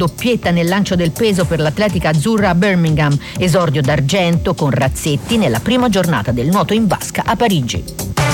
doppietta nel lancio del peso per l'atletica azzurra a Birmingham, esordio d'argento con Razzetti nella prima giornata del nuoto in vasca a Parigi.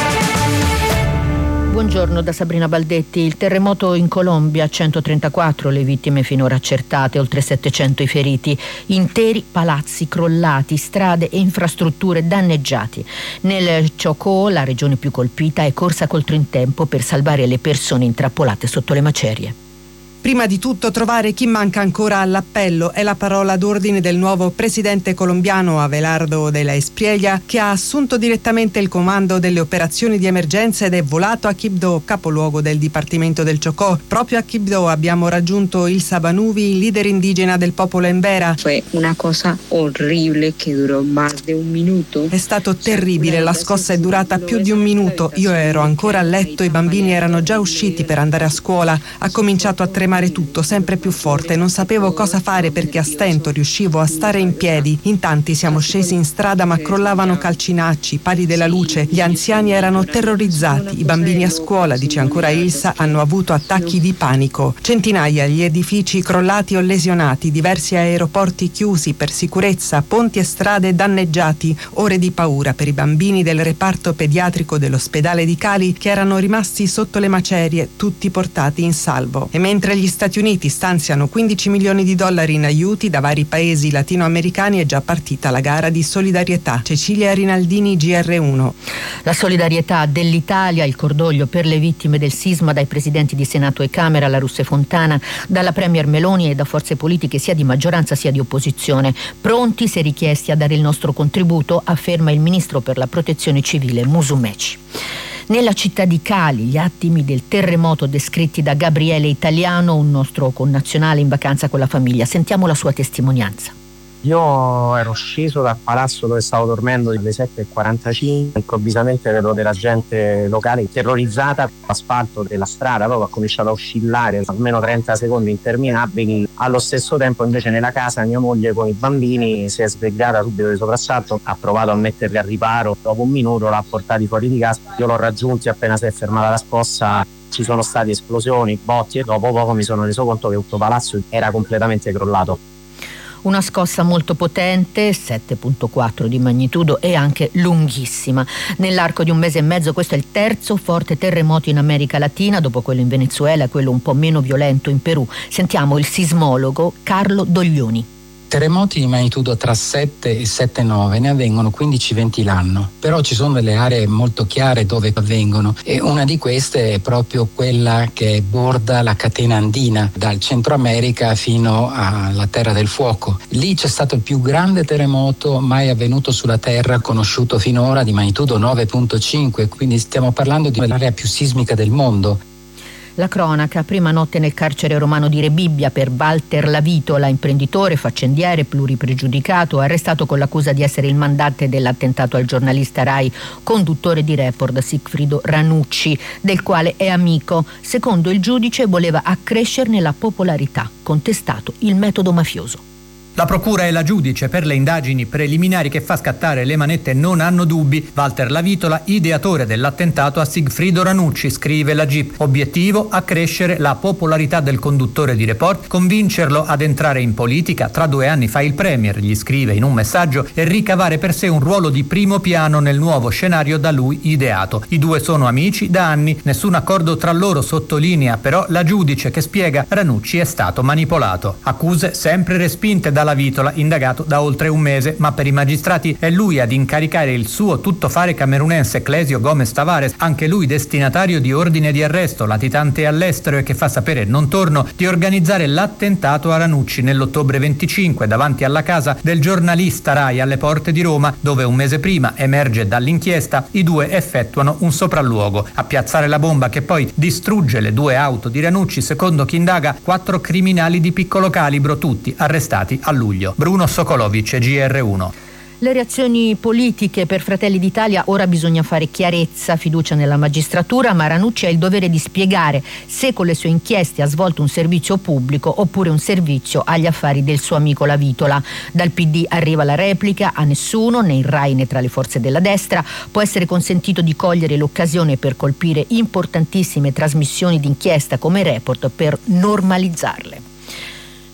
Buongiorno da Sabrina Baldetti. Il terremoto in Colombia, 134 le vittime finora accertate, oltre 700 i feriti, interi palazzi crollati, strade e infrastrutture danneggiati. Nel Chocó, la regione più colpita, è corsa contro il tempo per salvare le persone intrappolate sotto le macerie. Prima di tutto trovare chi manca ancora all'appello è la parola d'ordine del nuovo presidente colombiano Abelardo de la Espriella, che ha assunto direttamente il comando delle operazioni di emergenza ed è volato a Quibdó, capoluogo del dipartimento del Chocó. Proprio a Quibdó abbiamo raggiunto Ilsa Banuvi, leader indigena del popolo Embera. Fue una cosa orribile che durò más de un minuto. È stato terribile, la scossa è durata più di un minuto. Io ero ancora a letto, i bambini erano già usciti per andare a scuola. Ha cominciato a tremare tutto sempre più forte, non sapevo cosa fare perché a stento riuscivo a stare in piedi. In tanti siamo scesi in strada ma crollavano calcinacci, pali della luce, gli anziani erano terrorizzati, i bambini a scuola, dice ancora Ilsa, hanno avuto attacchi di panico. Centinaia gli edifici crollati o lesionati, diversi aeroporti chiusi per sicurezza, ponti e strade danneggiati, ore di paura per i bambini del reparto pediatrico dell'ospedale di Cali che erano rimasti sotto le macerie, tutti portati in salvo. E mentre gli Stati Uniti stanziano 15 milioni di dollari in aiuti da vari paesi latinoamericani, è già partita la gara di solidarietà. Cecilia Rinaldini, GR1. La solidarietà dell'Italia, il cordoglio per le vittime del sisma dai presidenti di Senato e Camera, la Russa e Fontana, dalla Premier Meloni e da forze politiche sia di maggioranza sia di opposizione. Pronti, se richiesti, a dare il nostro contributo, afferma il ministro per la protezione civile Musumeci. Nella città di Cali, gli attimi del terremoto descritti da Gabriele Italiano, un nostro connazionale in vacanza con la famiglia. Sentiamo la sua testimonianza. Io ero sceso dal palazzo dove stavo dormendo alle 7:45, improvvisamente vedo della gente locale terrorizzata, l'asfalto della strada proprio ha cominciato a oscillare almeno 30 secondi interminabili. Allo stesso tempo invece nella casa mia moglie con i bambini si è svegliata subito di soprassalto, ha provato a metterli a riparo, dopo un minuto l'ha portati fuori di casa, io l'ho raggiunti appena si è fermata la scossa. Ci sono state esplosioni, botti e dopo poco mi sono reso conto che tutto palazzo era completamente crollato. Una scossa molto potente, 7.4 di magnitudo e anche lunghissima. Nell'arco di un mese e mezzo questo è il terzo forte terremoto in America Latina, dopo quello in Venezuela e quello un po' meno violento in Perù. Sentiamo il sismologo Carlo Doglioni. Terremoti di magnitudo tra 7 e 7,9 ne avvengono 15-20 l'anno, però ci sono delle aree molto chiare dove avvengono e una di queste è proprio quella che borda la catena andina dal Centro America fino alla Terra del Fuoco. Lì c'è stato il più grande terremoto mai avvenuto sulla Terra, conosciuto finora, di magnitudo 9.5, quindi stiamo parlando di l'area più sismica del mondo. La cronaca, prima notte nel carcere romano di Rebibbia per Walter Lavitola, imprenditore, faccendiere, pluripregiudicato, arrestato con l'accusa di essere il mandante dell'attentato al giornalista Rai, conduttore di Report Sigfrido Ranucci, del quale è amico. Secondo il giudice voleva accrescerne la popolarità, contestato il metodo mafioso. La procura e la giudice per le indagini preliminari che fa scattare le manette non hanno dubbi. Walter Lavitola, ideatore dell'attentato a Sigfrido Ranucci, scrive la GIP. Obiettivo: accrescere la popolarità del conduttore di Report, convincerlo ad entrare in politica. Tra 2 anni fa il premier, gli scrive in un messaggio, e ricavare per sé un ruolo di primo piano nel nuovo scenario da lui ideato. I due sono amici da anni, nessun accordo tra loro, sottolinea però la giudice, che spiega: Ranucci è stato manipolato. Accuse sempre respinte dalla Lavitola, indagato da oltre un mese, ma per i magistrati è lui ad incaricare il suo tuttofare camerunense Clesio Gomez Tavares, anche lui destinatario di ordine di arresto, latitante all'estero e che fa sapere non torno, di organizzare l'attentato a Ranucci nell'ottobre 25 davanti alla casa del giornalista Rai alle porte di Roma, dove un mese prima, emerge dall'inchiesta, i due effettuano un sopralluogo. A piazzare la bomba che poi distrugge le 2 auto di Ranucci, secondo chi indaga, 4 criminali di piccolo calibro, tutti arrestati a luglio. Bruno Sokolovic, GR1. Le reazioni politiche per Fratelli d'Italia: ora bisogna fare chiarezza, fiducia nella magistratura, ma Ranucci ha il dovere di spiegare se con le sue inchieste ha svolto un servizio pubblico oppure un servizio agli affari del suo amico Lavitola. Dal PD arriva la replica: a nessuno, né in Rai né tra le forze della destra, può essere consentito di cogliere l'occasione per colpire importantissime trasmissioni d'inchiesta come Report per normalizzarle.